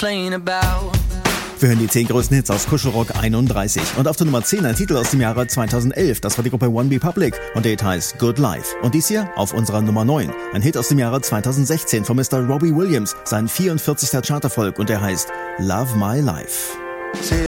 complain about. Wir hören die 10 größten Hits aus Kuschelrock 31. Und auf der Nummer 10 ein Titel aus dem Jahre 2011. Das war die Gruppe OneRepublic und der Hit heißt Good Life. Und dies hier auf unserer Nummer 9. Ein Hit aus dem Jahre 2016 von Mr. Robbie Williams. Sein 44. Charterfolg und der heißt Love My Life.